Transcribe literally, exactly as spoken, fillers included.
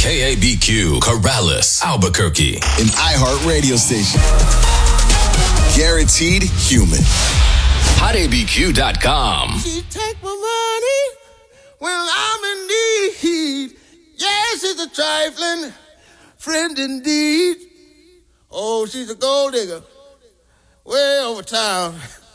K A B Q, Corrales, Albuquerque. An iHeart radio station. Guaranteed human. hot A B Q dot com. She take my money when I'm in need. Yes, she's a trifling friend indeed. Oh, she's a gold digger way over town.